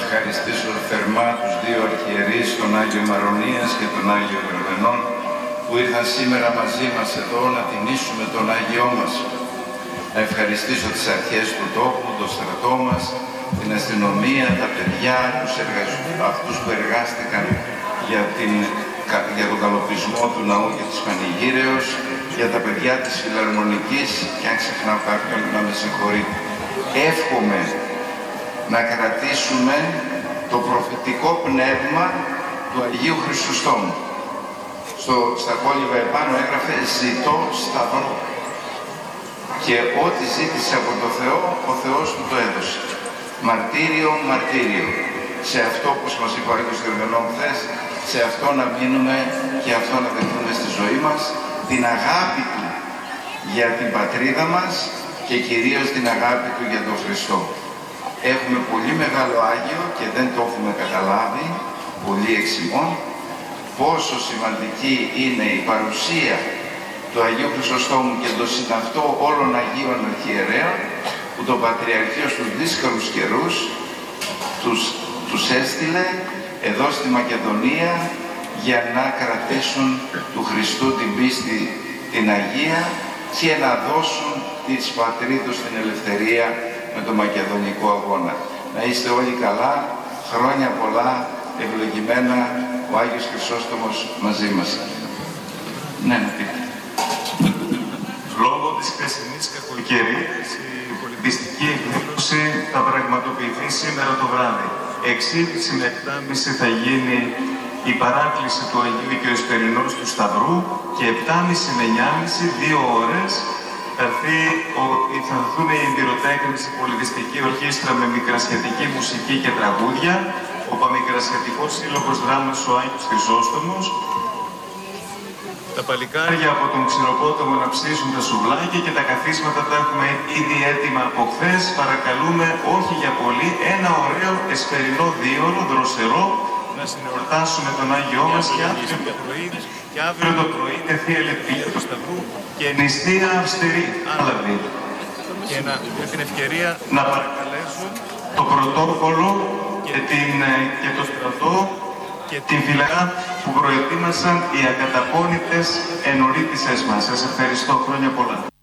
ευχαριστήσω θερμά τους δύο αρχιερείς, τον Άγιο Μαρονίας και τον Άγιο Γρεβενών, που ήρθαν σήμερα μαζί μας εδώ να τιμήσουμε τον Άγιό μας. Να ευχαριστήσω τις αρχές του τόπου, το στρατό μας, την αστυνομία, τα παιδιά, αυτούς που εργάστηκαν για τον καλοπισμό του ναού και της Πανηγύρεως, για τα παιδιά της Φιλαρμονικής, και αν ξεχνάω κάποιον να με συγχωρείτε. Εύχομαι να κρατήσουμε το προφητικό πνεύμα του Αγίου Χρυσοστόμου. Στα κόλληβα επάνω έγραφε «Ζητώ σταυρό». Και ό,τι ζήτησε από το Θεό, ο Θεός του το έδωσε. Μαρτύριο, μαρτύριο. Σε αυτό, όπως μας είπε ο Άγιος Γρεβενών χθες, σε αυτό να μείνουμε και αυτό να δεχτούμε στη ζωή μας, την αγάπη του για την πατρίδα μας και κυρίως την αγάπη του για τον Χριστό. Έχουμε πολύ μεγάλο Άγιο και δεν το έχουμε καταλάβει, πολύ εξημών, πόσο σημαντική είναι η παρουσία του Αγίου Χρυσοστόμου και το συναυτό όλων Αγίων Αρχιερέων, που το Πατριαρχείο στους δύσκολους καιρούς τους έστειλε εδώ στη Μακεδονία για να κρατήσουν του Χριστού την πίστη την Αγία και να δώσουν της πατρίδος την ελευθερία με το Μακεδονικό αγώνα. Να είστε όλοι καλά, χρόνια πολλά, ευλογημένα, ο Άγιος Χρυσόστομος μαζί μας. Ναι, να πείτε. Λόγω της χθεσινής κακοκαιρίας, η πολιτιστική εκδήλωση θα πραγματοποιηθεί σήμερα το βράδυ. 6:30 με 7:30 θα γίνει η παράκληση του Αγίου και ο Εσπερινός του Σταυρού και 7:30 με 9:30, 2 ώρες, θα έρθουν οι εμπειροτέχνες, η πολιτιστική ορχήστρα με μικρασιατική μουσική και τραγούδια, ο Παμικρασιατικός Σύλλογος Δράμας ο Άγιος Χρυσόστομος, τα παλικάρια από τον Ξηροπόταμο να ψήσουν τα σουβλάκια και τα καθίσματα τα έχουμε ήδη έτοιμα από χθες. Παρακαλούμε, όχι για πολύ, ένα ωραίο εσπερινό δίωρο, δροσερό, να συνεορτάσουμε τον Άγιό μας και αύριο το πρωί τεθεί ελευθερία του Σταυρού και νηστεία αυστηρή, άλαβη. Και με την ευκαιρία να παρακαλέσουν το πρωτόκολλο και το στρατό και την φυλακά που προετοίμασαν οι ακαταπώνητες ενορίτησες μας. Σας ευχαριστώ, χρόνια πολλά.